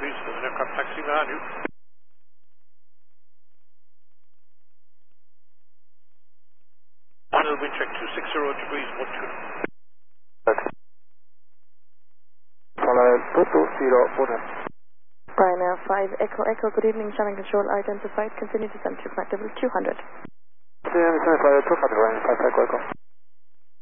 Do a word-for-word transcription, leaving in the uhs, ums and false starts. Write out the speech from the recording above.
please. There's an aircraft taxi behind you. Wind check two six zero degrees, one two. Follow two two zero, one. Ryanair five Echo Echo, good evening, Shannon Control identified, continue descent to flight level two hundred. two hundred, two hundred, Ryanair five Echo Echo.